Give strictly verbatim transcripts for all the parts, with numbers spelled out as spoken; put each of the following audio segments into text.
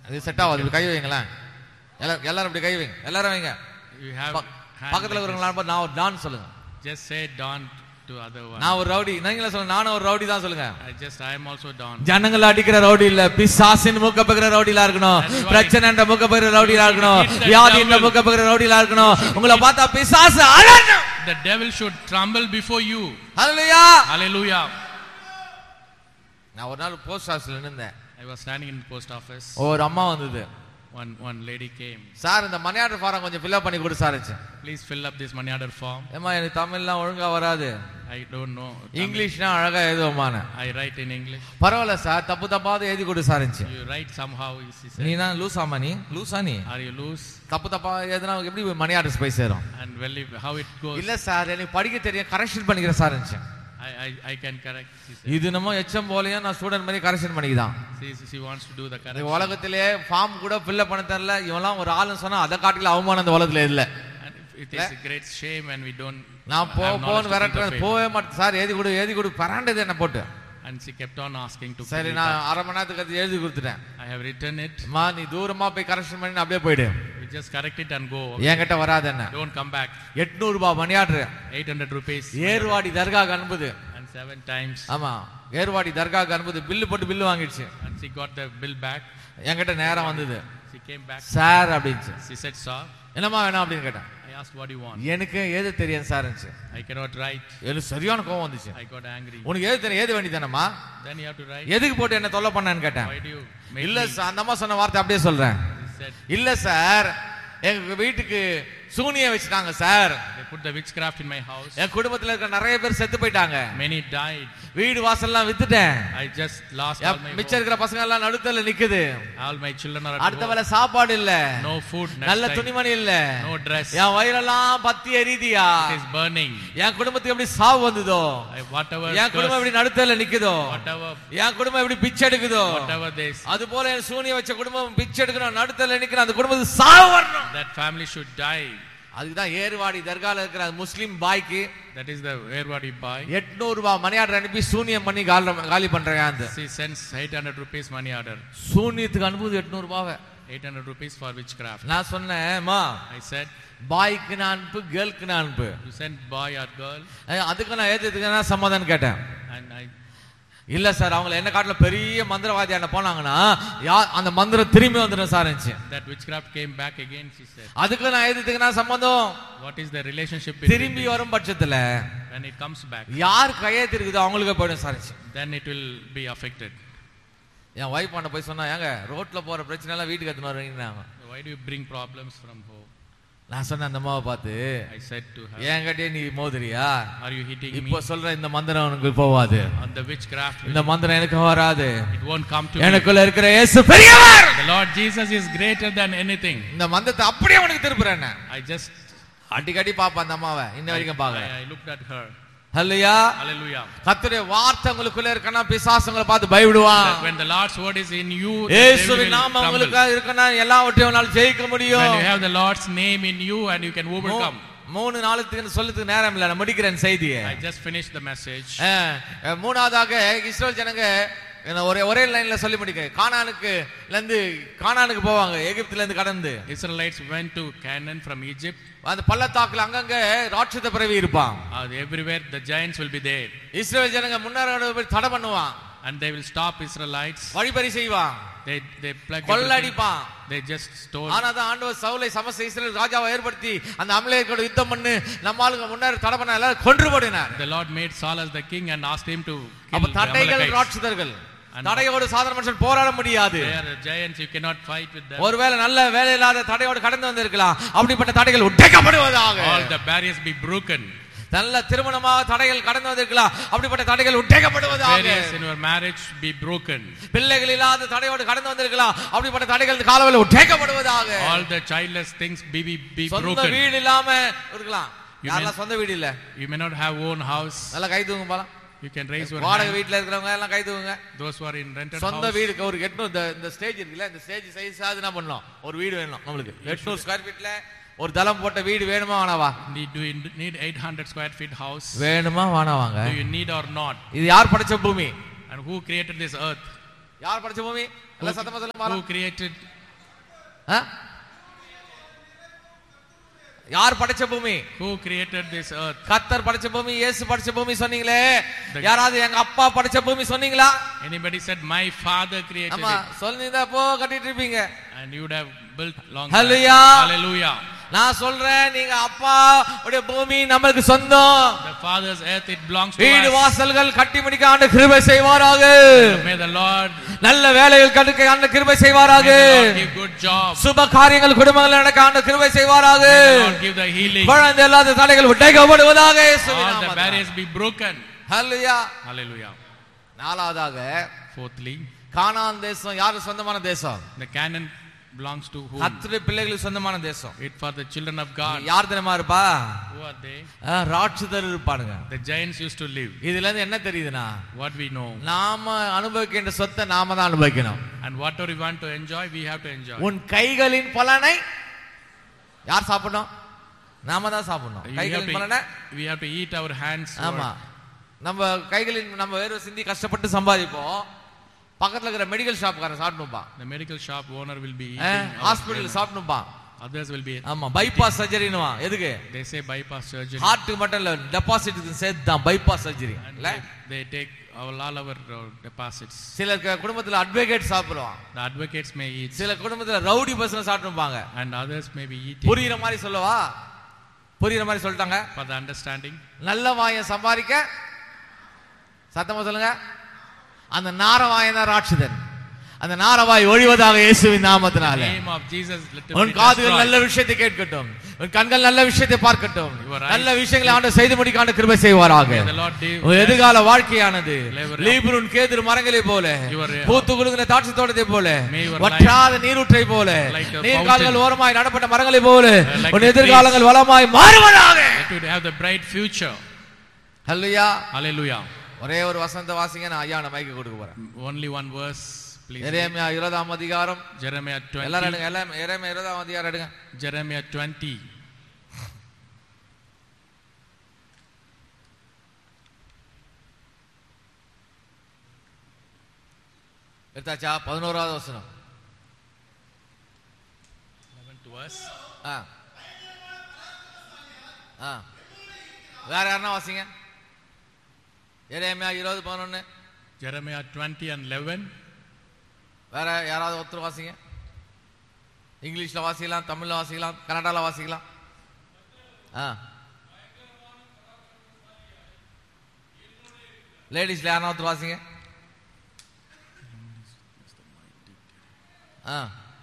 அது செட் ஆகாது. கை வைங்களா எல்லாரும், எல்லாரும் இப்படி கை வைங்க, எல்லாரும் வைங்க. பக்கத்துல இருக்கிறவங்களா நான் ஒரு டான் சொல்லுங்க. Just say Don to other one. நான் ஒரு ரவுடி, நீங்களே சொல்லுங்க. நானும் ஒரு ரவுடி தான் சொல்லுங்க. I just I am also Don. ஜனங்கள அடிக்கிற ரவுடி இல்ல, பிசாசின் மூக்க பகிர ரவுடிலா இருக்கணும், பிரச்சனைன்ற மூக்க பகிர ரவுடிலா இருக்கணும், வியாதின்ற மூக்க பகிர ரவுடிலா இருக்கணும். உங்களை பார்த்தா பிசாசு அலறணும். The devil should tremble before you. Hallelujah. Hallelujah. நான் ஒரு நாள் போஸ்ட் ஆபீஸ்ல நின்னேன். I was standing in the post office. ஒரு அம்மா வந்தது. One one lady came. Sir இந்த மணி ஆர்டர் ஃபார்ம் கொஞ்சம் ஃபில் அப் பண்ணி கொடு sir. Please fill up this money order form. ஏமா எனக்கு தமிழ்லாம் ஒழுங்கா வராது. I don't know. இங்கிலீஷ்னா அழகா எழுதுவோமானே. I write in English. பரவாயில்ல சார், தப்பு தப்பாவது எழுதி கொடு சார். You write somehow. நீ நான் லூசாமா? நீ லூசா? நீ are you loose? தப்பு தப்பா எதுனா எப்படி மணி ஆர்டர்ஸ் போய் சேரும்? And well, how it goes? இல்ல சார் எனக்கு படிக்க தெரியும், கரெக்ஷன் பண்ணிக்கிறேன் sir. I I I can correct. இது நம்ம எச்எம் போலயே நான் ஸ்டூடண்ட் மாதிரி கரெக்ஷன் பண்ணிக்கலாம். She she wants to do the correction. இந்த உலகத்திலே ஃபார்ம் கூட ஃபில் பண்ண தெரியல இவெல்லாம் ஒரு ஆளுன்னு சொன்னா அத காட்டில அவமானம் இந்த உலகத்துல இல்ல. It is a great shame when we don't. நான் போ போன் வரட்றேன் போவே மாட்டேன் சார். எழுதி கொடு எழுதி கொடு பராண்டது என்ன போட்டு. And she kept on asking to. சரி நான் அரை மணி நேரத்துக்கு அது எழுதி கொடுத்துட்டேன். I have written it. மா நீ தூரமா போய் கரெக்ஷன் பண்ணி அப்படியே போய்டு. You just correct it and go. என்கிட்ட வராத என்ன. Don't come back. எட்நூறு ரூபாய் money order. eight hundred rupees. Ervadi தர்காக்கு அனுப்புது. And seven times. ஆமா ஏர்வாடி தர்காக்கு அனுப்புது. பில் போட்டு bill வாங்கிடுச்சு. And she got the bill back. என்கிட்ட நேரா வந்தது. She came back. Sir அப்படிச்சு. She said sir. என்னமா வேணும் அப்படின்னு கேட்டேன். I asked what do you want. எனக்கு ஏது தெரியும் சார். I cannot write. எனக்கு சரியான கோவம் வந்துச்சு. I got angry. உனக்கு ஏது தெரியும் ஏது வேண்டிதானமா? Then you have to write. எதுக்கு போட்டு என்ன தொல்லை பண்ணான்னு கேட்டேன். Why do you? இல்ல சார் அந்த அம்மா சொன்ன வார்த்தை அப்படியே சொல்றேன். இல்ல சார் எங்க வீட்டுக்கு சூனிய வச்சிட்டாங்க sir. They put the witchcraft in my house. என் குடும்பத்துல இருக்க நிறைய பேர் செத்து போயிட்டாங்க. Many died. வீடு வாசல்லாம் வித்துட்டேன். I just lost all my. மிச்சம் இருக்கிற பசங்க எல்லாம் நடுத்தல நிக்குது. All my children are. அடுத்த வேளை சாப்பாடு இல்ல. No food. நல்ல துணிமணி இல்ல. No dress. என் வயிறெல்லாம் பத்தி எரியுதியா. It is burning. என் குடும்பத்துக்கு எப்படி சாவு வந்ததோ. Whatever. என் குடும்பம் எப்படி நடுத்தல நிக்குதோ. Whatever. என் குடும்பம் எப்படி பிச்சை எடுக்குதோ. Whatever this. அது போல என் சூனிய வச்ச குடும்பம் பிச்சை எடுக்கணும் நடுத்தல நிக்கிற அந்த குடும்பத்துக்கு சாவு வரணும். That family should die. அதுதான் ஏர்வாடி தர்கால இருக்கிற முஸ்லிம் பாய்க்கு. That is the ஏர்வாடி பாய். எட்நூறு ரூபாய் மணி ஆர்டர் அனுப்பி சூனியம் பண்ணி காலி பண்றாங்க. அந்த she sends eight hundred rupees money order. சூனியத்துக்கு அனுப்புது எட்நூறு ரூபாய். eight hundred rupees for witchcraft. நான் சொன்னேன் மா I said பாய்க்கு நான் அனுப்பு கேர்ளுக்கு நான் அனுப்பு. you send boy or girl. அதுக்கு நான் ஏத்துக்கு நான் சமாதானம் கேட்டேன். And I இல்ல சார் அவங்க என்ன காட்டுல பெரிய மந்திரவாதியான போனாங்கன்னா அந்த மந்திரம் திரும்பி வந்துடும் sir. that witchcraft came back again she said. அதுக்கு நான் எதுக்கு நான் சம்பந்தம். what is the relationship between திரும்பி வரும் பட்சத்துல when it comes back யார் கையெழுத்து இருக்குதோ அவங்களுக்கு போய்டும் sir. then it will be affected. N wife பண்ண போய் சொன்னா ஏங்க ரோட்ல போற பிரச்சனை எல்லாம் வீட்டுக்கு எடுத்துன்னு வரீங்கன்னாங்க. why do you bring problems from home? நான் சொன்ன அந்த அம்மாவை பார்த்து I said to her ஏங்கட்டே நீ மோதிரியா. are you hitting me? இப்போ சொல்ற இந்த மந்திரம் உனக்கு போவாது. on the witchcraft இந்த மந்திரம் எனக்கு வராது. it won't come to எனக்குள்ள இருக்கிற இயேசு பெரியவர். the Lord Jesus is greater than anything. இந்த மந்திரத்தை அப்படியே உனக்கு திருப்புறேன். I just அடிக்கடி பாப்பா அந்த அம்மாவை இன்ன வரைக்கும் பாக்கறேன். I looked at her. Hallelujah. Hallelujah. கர்த்தருடைய வார்த்தை உங்களுக்குள்ள இருக்கனா பிசாசுங்களை பார்த்து பயப்படுவான். when the Lord's word is in you இயேசுவின் நாமம் உங்களுக்கு இருக்கனா எல்லாவற்றையும் உன்னால ஜெயிக்க முடியும். when you have the Lord's name in you and you can overcome. மூணு நாளுக்கு சொல்றதுக்கு நேரம் இல்ல, நான் முடிக்கிறேன் செய்தியை. I just finished the message. மூணாவதாக இஸ்ரவேல் ஜனங்க ஒரே ஒரே லைன்ல சொல்லி முடிக்க கானானுக்கு இருந்து கானானுக்கு போவாங்க. எகிப்துல இருந்து கடந்து Israelites went to Canaan from Egypt. அந்த பள்ளத்தாக்குல அங்கங்க ராட்சத பிறவி இருப்பான். everywhere the giants will be there. இஸ்ரவேல் ஜனங்க முன்னேற தடை பண்ணுவான். and they will stop Israelites. வழிபறி செய்வான். they they plague கொள்ளடிப்பான். they just stole. ஆனாத ஆண்டவர் சவுலை சமஸ்த இஸ்ரவேல் ராஜாவை ஏற்படுத்தி அந்த அமலேக்கோட யுத்தம் பண்ணி நம்ம ஆளுங்க முன்னேற தடை பண்ண எல்லாரும் கொன்று போடினார். the Lord made Saul as the king and asked him to kill அப்ப the தடைகள் ராட்சதர்கள். தடையோடு சாதாரண மனுஷன் போராட முடியாது. they are giants, you cannot fight with them. ஒருவேளை நல்ல வேலை இல்லாத தடையோடு கடந்து வந்திருக்கலாம். அப்படிப்பட்ட தடைகள் உடைக்கப்படுவதாக. all the barriers be broken. நல்ல திருமணமாக தடைகள் கடந்து வந்திருக்கலாம். அப்படிப்பட்ட தடைகள் உடைக்கப்படுவதாக. barriers in your marriage be broken. பிள்ளைகள் இல்லாத தடையோடு கடந்து வந்திருக்கலாம். அப்படிப்பட்ட தடைகள் காலவெளியில் உடைக்கப்படுவதாக. all the childless things be be, be broken. சொந்த வீடு இல்லாம இருக்கலாம். யாரெல்லாம் சொந்த வீடு இல்ல? you may not have own house. நல்ல கை தூங்க பாலாம். you can raise your வாடகை வீட்ல இருக்கிறவங்க எல்லாம் கை தூங்க. those who are in rented house. சொந்த வீடு ஒரு எட்நூறு இந்த ஸ்டேஜ் இருக்குல்ல, இந்த ஸ்டேஜ் சைஸ் ஆது என்ன பண்ணலாம்? ஒரு வீடு வேணும் நமக்கு. எட்நூறு ஸ்கொயர் ஃபீட்ல ஒரு தளம் போட்ட வீடு வேணுமா வேணாவா? do you need eight hundred square feet house? வேணுமா வேணாவாங்க? do you need or not? இது யார் படைச்ச பூமி? and who created this earth? யார் படைச்ச பூமி? எல்லாம் சத்தமா சொல்லுங்க. Who created? யார் படைச்ச பூமி? Who created this earth? கர்த்தர் படைச்ச பூமி, இயேசு படைச்ச பூமி சொன்னீங்களே. யாராவது எங்க அப்பா படைச்ச பூமி சொன்னீங்களா? Anybody said my father created ஆமா it? சொல்லிருந்தா போ கட்டிட்டு இருப்பீங்க. And you would have built long. Hallelujah. Hallelujah. நான் சொல்றேன் நீங்க அப்பா உடைய பூமி நமக்கு சொந்தம். The father's earth, it belongs to வீடு us. வாசல்கள் கட்டி முடிக்க ஆண்டு கிருபை செய்வாராக. May the Lord நல்ல வேலைகள் கண்டுக்க ஆண்டு கிருபை செய்வாராக. May the Lord give good jobs. சுப காரியங்கள் குடும்பங்கள் நடக்க ஆண்டு கிருபை செய்வாராக. May the Lord give the healing. குழந்தை இல்லாத தடைகள் உடைக்கப்படுவதாக இயேசுவின் All the நாமத்தில். barriers be broken. Hallelujah. Hallelujah. நாலாவதாக Fourthly, கானான் தேசம் யாரு சொந்தமான தேசம்? the Canaan belongs to whom? கர்த்தருடைய பிள்ளைகளுக்கு சொந்தமான தேசம். It for the children of God. யார் தெரியுமா இருப்பா? Who are they? ராட்சதர் இருப்பானுங்க. The giants used to live. இதுல இருந்து என்ன தெரியுதுனா? What we know. நாம அனுபவிக்கின்ற சொத்தை நாம தான் அனுபவிக்கணும். And whatever we want to enjoy, we have to enjoy. உன் கைகளின் பலனை யார் சாப்பிடணும்? நாம தான் சாப்பிடணும். கைகளின் பலனை we have to eat our hands. ஆமா. நம்ம கைகளின் நம்ம வேற சிந்தி கஷ்டப்பட்டு சம்பாதிப்போம். பக்கத்துல இருக்கிற medical ஷாப்காரன் சாப்பிடணும்பா. The medical shop owner will be eating. Hospital சாப்பிடணும்பா. Others will be. ஆமா பைபாஸ் சர்ஜரினுவா. எதுக்கு? They say bypass surgery. ஹார்ட்டுக்கு மட்டும் இல்ல டெபாசிட்க்கு சேர்த்து தான் பைபாஸ் சர்ஜரி. இல்ல they take all, all our uh, deposits. சில குடும்பத்துல அட்வொகேட் சாப்பிடுவாங்க. The advocates may eat. சில குடும்பத்துல ரவுடி பர்சன் சாப்பிடுவாங்க. And others may be eating. புரியுற மாதிரி சொல்லவா? புரியுற மாதிரி சொல்லிட்டாங்க. For the understanding. நல்ல வாயை சம்பாதிக்க சத்தமா சொல்லுங்க. அந்த நாரவாயன் தான் ராட்சதன். அந்த நாரவாய் ஒழிவதாக இயேசுவின் நாமத்தினாலே. Name of Jesus, let it உன் be காதுகள் நல்ல destroyed. விஷயத்தை கேட்கட்டும். உன் கண்கள் நல்ல விஷயத்தை பார்க்கட்டும். Your eyes- நல்ல விஷயங்களை ஆண்டவர் செய்து முடிக்க ஆண்டவர் கிருபை செய்வாராக. May the Lord do- உன் எதிர்கால வாழ்க்கையானது Live- லீபனோன் கேதுரு மரங்களை போல Your- பூத்து குலுங்கின திராட்சை தோட்டத்தை போல May your வற்றாத நீரூற்றை போல Like a நீர்கால்கள் fountain. ஓரமாய் நடப்பட்ட மரங்களை போல like உன் a எதிர்காலங்கள் வளமாய் மாறுவதாக. Let it have the bright future. Hallelujah. Hallelujah. ஒரே ஒரு வசனத்தை வாசிங்க, நான் ஐயா நான் மைக்க கொடுக்க போறேன். Only one verse, please. எரேமியா இருபதாம் அதிகாரம். Jeremiah எல்லாரும் twenty. எடுங்க. எல்லாம் எரேமியா இருபதாம் அதிகாரம் எடுங்க. Jeremiah twenty. எடுத்தாச்சா? பதினோராவது வசனம். eleventh verse. ஆ ஆ வேற யாருன்னா வாசிங்க. எரேமியா இருபது பதினொன்னு. Jeremiah twenty and eleven. வேற யாராவது ஒருத்தர் வாசிங்க. இங்கிலீஷ்ல வாசிக்கலாம், தமிழ்ல வாசிக்கலாம், கன்னடால வாசிக்கலாம். ஆ லேடிஸ்ல யாரா ஒருத்தர் வாசிங்க. ஆ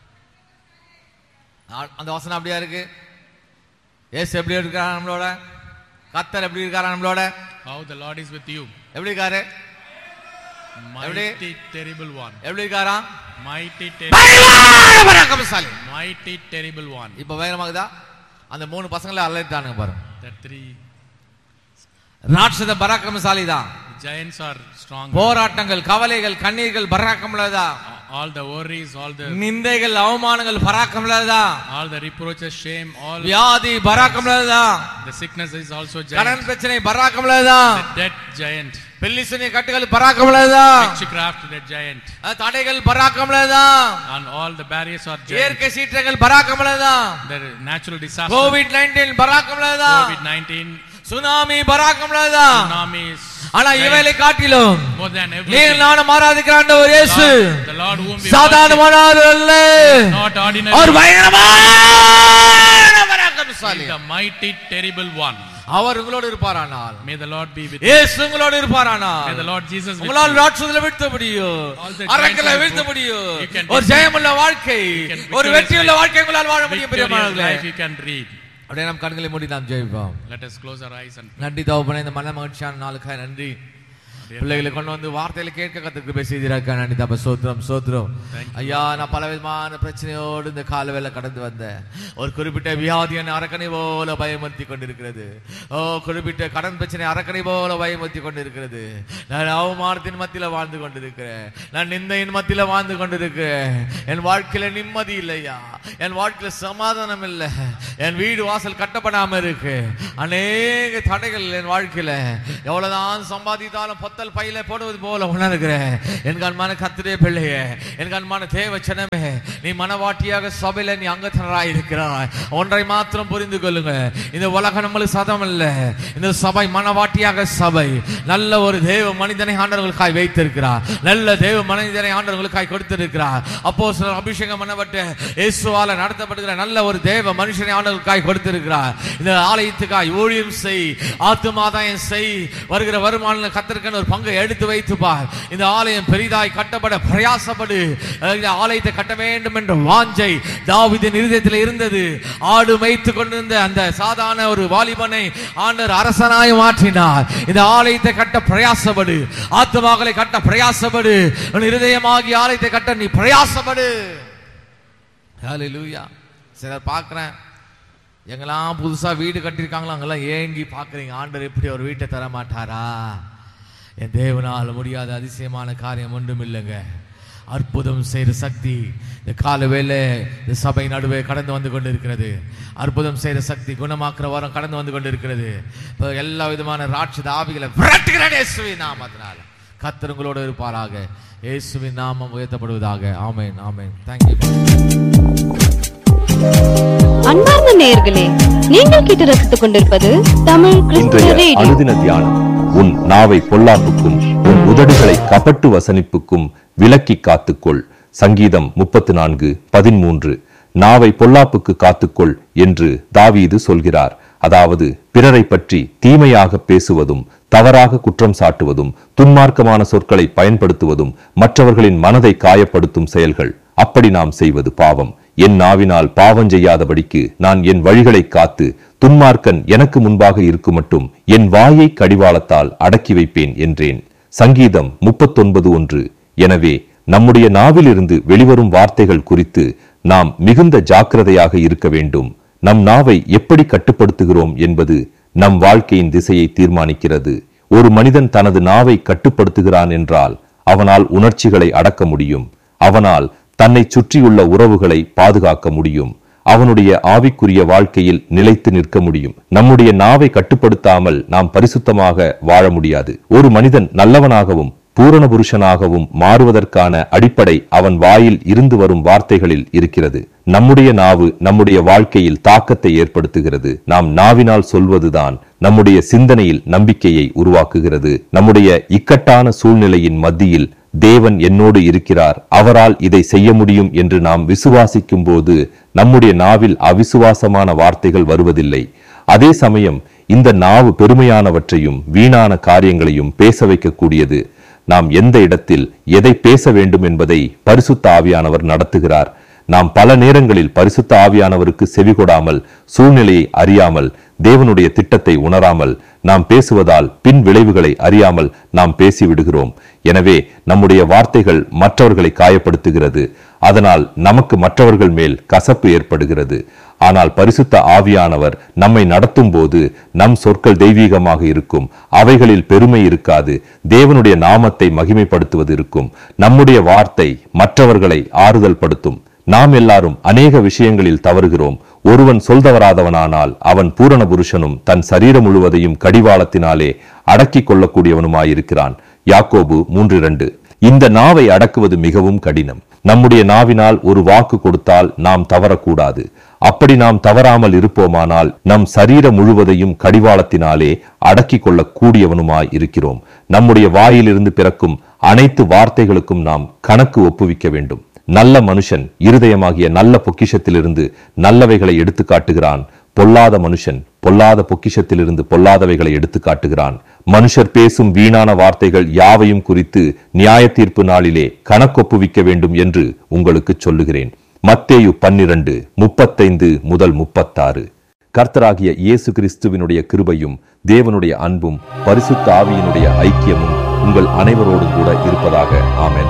அந்த வசனம் அப்படியா இருக்கு? ஏசு எப்படி இருக்காரா நம்மளோட? கர்த்தர் எப்படி இருக்காரா நம்மளோட? How the Lord is with you. எப்படி இருக்காரு? Mighty terrible one. எப்படி இருக்காரா? Mighty terrible. பராக்கிரமசாலி. Mighty terrible one. இப்ப பயங்கரமாகுதா? அந்த மூணு பசங்களை அலறிட்டானுங்க பாருங்க. The three ராட்சத பராக்கிரமசாலி தான். giants are strong. போராட்டங்கள், கவலைகள், கண்ணீர்கள் பராக்கிரமலதா. All the worries, all the நிந்தைகள், அவமானங்கள் பராக்கிரமலதா. all the reproaches, shame, all வியாதி பராக்கிரமலதா. the sickness is also கடன் giant. பிரச்சனை பராக்கிரமலதா. The debt giant. பெல்லிசுனி கட்டுகள் பராக்கிரமலதா. Witchcraft, the giant. தடைகள் பராக்கிரமலதா. And all the barriers are giant. இயற்கை சீற்றங்கள் பராக்கிரமலதா. The natural disaster. Covid nineteen பராக்கிரமலதா. COVID nineteen. Tsunami பராக்கிரமலதா. Tsunamis. ஆனா இவைகளை காட்டிலும் More than நீ everything. நானும் ஆராதிக்கிற ஆண்டவர் இயேசு The Lord whom we சாதாரணமானவர் அல்ல. worship, not ordinary. அவர் பயங்கரமான பராக்கிரமசாலி. The mighty terrible one. அவர் உங்களோடு இருப்பாரானால், May the Lord be with you. இயேசு உங்களோடு இருப்பாரானால், May the Lord Jesus with உங்களால் you. ராட்சதங்களை வீழ்த்த முடியும், All the அரக்கலை giants வீழ்த்த are முடியும். you can ஒரு defeat- ஜெயமுள்ள வாழ்க்கை, you can ஒரு victorious வெற்றியுள்ள life. வாழ்க்கை உங்களால் வாழ முடியும். Victorious பிரியமானவர்களே, life you can read. அப்படியே நம் கண்களை மூடி நாம் ஜெபிப்போம். Let us close our eyes and நன்றி தகப்பனே, இந்த மன மகிழ்ச்சியான நாளுக்காக நன்றி. பிள்ளைகளை கொண்டு வந்து வார்த்தையில கேட்க கத்துக்கு பேசியிருக்க நன்றி தப்ப சோத்திரம் சோத்திரம். ஐயா, நான் பல விதமான பிரச்சனையோடு இந்த காலவேளை கடந்து வந்தேன். ஒரு குறிப்பிட்ட வியாதி என்னை அரக்கனை போல பயமுறுத்தி கொண்டிருக்கிறது. ஓ, குறிப்பிட்ட கடன் பிரச்சனை அரக்கனை போல பயமுறுத்தி கொண்டிருக்கிறது. நான் அவமானத்தின் மத்தியில வாழ்ந்து கொண்டிருக்கிறேன். நான் நிந்தையின் மத்தியில வாழ்ந்து கொண்டிருக்கிறேன். என் வாழ்க்கையில நிம்மதி இல்லையா, என் வாழ்க்கையில சமாதானம் இல்லை, என் வீடு வாசல் கட்டப்படாம இருக்கு. அநேக தடைகள் என் வாழ்க்கையில. எவ்வளவுதான் சம்பாதித்தாலும் பத்த பத்தல் பையில போடுவது போல உணர்கிறேன். என் அன்பான கர்த்தருடைய பிள்ளையே, என் அன்பான தேவச்சனமே, நீ மனவாட்டியாக சபையில நீ அங்கத்தினராய் இருக்கிறாய். ஒன்றை மாத்திரம் புரிந்து கொள்ளுங்க, இந்த உலகம் நம்மளுக்கு சதம் இல்ல. இந்த சபை மனவாட்டியாக சபை. நல்ல ஒரு தேவ மனிதனை ஆண்டவர்களுக்காய் வைத்திருக்கிறார். நல்ல தேவ மனிதனை ஆண்டவர்களுக்காய் கொடுத்திருக்கிறார். அப்போஸ்தலர் அபிஷேகம் பண்ணப்பட்டு இயேசுவால நடத்தப்படுகிற நல்ல ஒரு தேவ மனுஷனை ஆண்டவர்களுக்காய் கொடுத்திருக்கிறார். இந்த ஆலயத்துக்காய் ஊழியம் செய், ஆத்துமாதாயம் செய், வருகிற வருமானம் கர்த்தருக்கு ஒரு பங்கை எடுத்து வைத்து பார். இந்த ஆலயம் பெரிதாய் கட்டப்பட பிரயாசப்படு. இந்த ஆலயத்தை கட்ட வேண்டும் என்ற வாஞ்சை தாவீதின் இருதயத்தில் இருந்தது. ஆடு மேய்த்து கொண்டிருந்த அந்த சாதாரண ஒரு வாலிபனை ஆண்டவர் அரசனாய் மாற்றினார். இந்த ஆலயத்தை கட்ட பிரயாசப்படு, ஆத்துமாக்களை கட்ட பிரயாசப்படு, இருதயமாகி ஆலயத்தை கட்ட நீ பிரயாசப்படு. ஹல்லேலூயா. சிலர் பார்க்கிறேன், எங்கெல்லாம் புதுசா வீடு கட்டியிருக்காங்களோ அங்கெல்லாம் ஏங்கி பார்க்குறீங்க, ஆண்டவர் எப்படி ஒரு வீட்டை தர மாட்டாரா? என் தேவனால் முடியாத அதிசயமான காரியம் ஒன்றும் இல்லைங்க. அற்புதம் செய்கிற சக்தி இந்த கால வேலை இந்த சபை நடுவே கடந்து வந்து கொண்டு இருக்கிறது. அற்புதம் செய்கிற சக்தி குணமாக்குற வாரம் கடந்து வந்து கொண்டு இருக்கிறது. இப்போ எல்லா விதமான ராட்சத ஆவிகளை விரட்டுகிறேன் இயேசுவின் நாமத்தினால். கர்த்தர் உங்களோடு இருப்பாராக. இயேசுவின் நாமம் உயர்த்தப்படுவதாக. ஆமென், ஆமென். தேங்க்யூ. அன்பார்ந்த நேயர்களே, நீங்கள் கேட்டு ரசித்துக் கொண்டிருப்பது தமிழ் கிறிஸ்துவ ரேடியோ. அனுதின தியானம். உன் நாவை பொல்லாப்புக்கும் உன் உதடுகளை கபட்டு வசனிப்புக்கும் விலக்கி காத்துக்கொள். சங்கீதம் முப்பத்து நான்கு பதிமூன்று. நாவை பொல்லாப்புக்கு காத்துக்கொள் என்று தாவீது சொல்கிறார். அதாவது பிறரை பற்றி தீமையாக பேசுவதும், தவறாக குற்றம் சாட்டுவதும், துன்மார்க்கமான சொற்களை பயன்படுத்துவதும் மற்றவர்களின் மனதை காயப்படுத்தும் செயல்கள். அப்படி நாம் செய்வது பாவம். என் நாவினால் பாவம் செய்யாதபடிக்கு நான் என் வழிகளை காத்து துன்மார்க்கன் எனக்கு முன்பாக இருக்கும் மட்டும் என் வாயை கடிவாளத்தால் அடக்கி வைப்பேன் என்றேன். சங்கீதம் முப்பத்தொன்பது ஒன்று. எனவே நம்முடைய நாவிலிருந்து வெளிவரும் வார்த்தைகள் குறித்து நாம் மிகுந்த ஜாக்கிரதையாக இருக்க வேண்டும். நம் நாவை எப்படி கட்டுப்படுத்துகிறோம் என்பது நம் வாழ்க்கையின் திசையை தீர்மானிக்கிறது. ஒரு மனிதன் தனது நாவை கட்டுப்படுத்துகிறான் என்றால் அவனால் உணர்ச்சிகளை அடக்க முடியும். அவனால் தன்னை சுற்றியுள்ள உறவுகளை பாதுகாக்க முடியும். அவனுடைய ஆவிக்குரிய வாழ்க்கையில் நிலைத்து நிற்க முடியும். நம்முடைய நாவை கட்டுப்படுத்தாமல் நாம் பரிசுத்தமாக வாழ முடியாது. ஒரு மனிதன் நல்லவனாகவும் பூரண புருஷனாகவும் மாறுவதற்கான அடிப்படை அவன் வாயில் இருந்து வரும் வார்த்தைகளில் இருக்கிறது. நம்முடைய நாவு நம்முடைய வாழ்க்கையில் தாக்கத்தை ஏற்படுத்துகிறது. நாம் நாவினால் சொல்வதுதான் நம்முடைய சிந்தனையில் நம்பிக்கையை உருவாக்குகிறது. நம்முடைய இக்கட்டான சூழ்நிலையின் மத்தியில் தேவன் என்னோடு இருக்கிறார், அவரால் இதை செய்ய முடியும் என்று நாம் விசுவாசிக்கும் போது நம்முடைய நாவில் அவிசுவாசமான வார்த்தைகள் வருவதில்லை. அதே சமயம் இந்த நாவு பெருமையானவற்றையும் வீணான காரியங்களையும் பேச வைக்கக்கூடியது. நாம் எந்த இடத்தில் எதை பேச வேண்டும் என்பதை பரிசுத்த ஆவியானவர் நடத்துகிறார். நாம் பல நேரங்களில் பரிசுத்த ஆவியானவருக்கு செவிகொடாமல், சூழ்நிலையை அறியாமல், தேவனுடைய திட்டத்தை உணராமல் நாம் பேசுவதால் பின் விளைவுகளை அறியாமல் நாம் பேசிவிடுகிறோம். எனவே நம்முடைய வார்த்தைகள் மற்றவர்களை காயப்படுத்துகிறது. அதனால் நமக்கு மற்றவர்கள் மேல் கசப்பு ஏற்படுகிறது. ஆனால் பரிசுத்த ஆவியானவர் நம்மை நடத்தும் போது நம் சொற்கள் தெய்வீகமாக இருக்கும். அவைகளில் பெருமை இருக்காது. தேவனுடைய நாமத்தை மகிமைப்படுத்துவது இருக்கும். நம்முடைய வார்த்தை மற்றவர்களை ஆறுதல் படுத்தும். நாம் எல்லாரும் அநேக விஷயங்களில் தவறுகிறோம். ஒருவன் சொல்தவராதவனானால் அவன் பூரண புருஷனும் தன் சரீரம் முழுவதையும் கடிவாளத்தினாலே அடக்கிக் கொள்ளக்கூடியவனுமாயிருக்கிறான். யாக்கோபு மூன்று இரண்டு. இந்த நாவை அடக்குவது மிகவும் கடினம். நம்முடைய நாவினால் ஒரு வாக்கு கொடுத்தால் நாம் தவறக்கூடாது. அப்படி நாம் தவறாமல் இருப்போமானால் நம் சரீரம் முழுவதையும் கடிவாளத்தினாலே அடக்கிக் கொள்ள கூடியவனுமாய் இருக்கிறோம். நம்முடைய வாயிலிருந்து பிறக்கும் அனைத்து வார்த்தைகளுக்கும் நாம் கணக்கு ஒப்புவிக்க வேண்டும். நல்ல மனுஷன் இருதயமாகிய நல்ல பொக்கிஷத்திலிருந்து நல்லவைகளை எடுத்து காட்டுகிறான். பொல்லாத மனுஷன் பொல்லாத பொக்கிஷத்திலிருந்து பொல்லாதவைகளை எடுத்து காட்டுகிறான். மனுஷர் பேசும் வீணான வார்த்தைகள் யாவையும் குறித்து நியாய தீர்ப்பு நாளிலே கணக்கொப்புவிக்க வேண்டும் என்று உங்களுக்கு சொல்லுகிறேன். மத்தேயு பன்னிரண்டு முப்பத்தைந்து முதல் முப்பத்தாறு. கர்த்தராகிய இயேசு கிறிஸ்துவினுடைய கிருபையும் தேவனுடைய அன்பும் பரிசுத்த ஆவியினுடைய ஐக்கியமும் உங்கள் அனைவரோடும் கூட இருப்பதாக. ஆமென்.